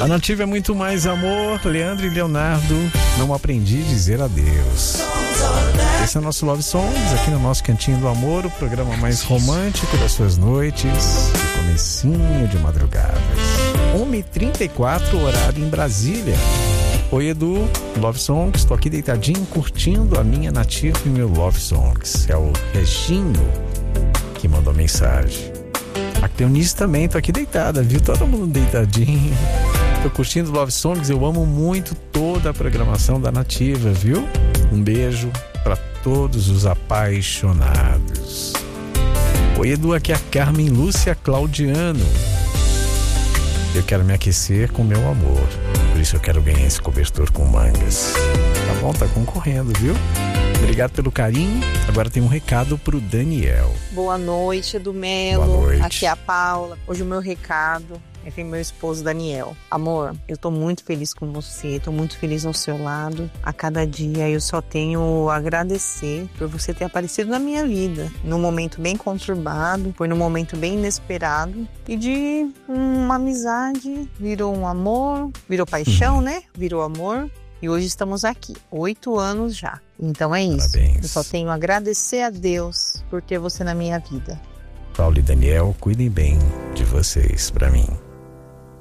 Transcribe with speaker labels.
Speaker 1: Nativa é muito mais amor. Leandro e Leonardo, não aprendi a dizer adeus. Esse é o nosso Love Songs, aqui no nosso Cantinho do Amor, o programa mais romântico das suas noites, de comecinho de madrugadas. 1h34, horário em Brasília. Oi, Edu, Love Songs, tô aqui deitadinho, curtindo a minha Nativa e meu Love Songs. É o Reginho que mandou mensagem. A Cleonice também, tô aqui deitada, viu? Todo mundo deitadinho. Tô curtindo Love Songs, eu amo muito toda a programação da Nativa, viu? Um beijo para todos os apaixonados. Oi, Edu, aqui é a Carmen Lúcia Claudiano. Eu quero me aquecer com meu amor, por isso eu quero ganhar esse cobertor com mangas. Tá bom? Tá concorrendo, viu? Obrigado pelo carinho. Agora tem um recado pro Daniel.
Speaker 2: Boa noite, Edu Melo.
Speaker 1: Boa noite.
Speaker 2: Aqui é a Paula. Hoje o meu recado é para meu esposo Daniel. Amor, eu tô muito feliz com você, tô muito feliz ao seu lado. A cada dia eu só tenho a agradecer por você ter aparecido na minha vida. Num momento bem conturbado, foi num momento bem inesperado. E de uma amizade virou um amor, virou paixão, né? Virou amor. E hoje estamos aqui, 8 anos já. Então é isso.
Speaker 1: Parabéns.
Speaker 2: Eu só tenho a agradecer a Deus por ter você na minha vida.
Speaker 1: Paulo e Daniel, cuidem bem de vocês, pra mim.